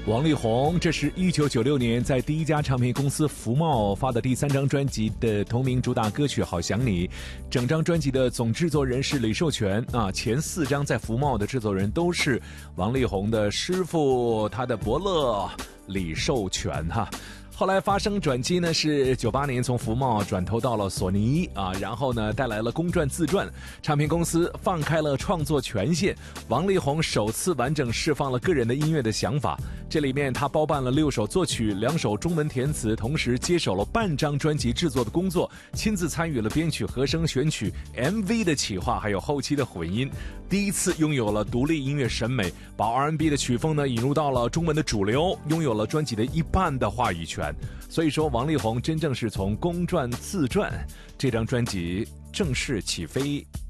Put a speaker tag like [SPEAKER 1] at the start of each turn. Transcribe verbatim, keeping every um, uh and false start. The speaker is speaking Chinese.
[SPEAKER 1] 王力宏，这是一九九六年在第一家唱片公司福茂发的第三张专辑的同名主打歌曲《好想你》。整张专辑的总制作人是李寿全啊，前四张在福茂的制作人都是王力宏的师傅，他的伯乐李寿全哈。后来发生转机呢，是九八年从福茂转投到了索尼啊，然后呢带来了公传自传，唱片公司放开了创作权限，王力宏首次完整释放了个人的音乐的想法。这里面他包办了六首作曲、两首中文填词，同时接手了半张专辑制作的工作，亲自参与了编曲、和声选曲、M V 的企划，还有后期的混音。第一次拥有了独立音乐审美，把 R and B 的曲风呢引入到了中文的主流，拥有了专辑的一半的话语权。所以说王力宏真正是从公传自传这张专辑正式起飞。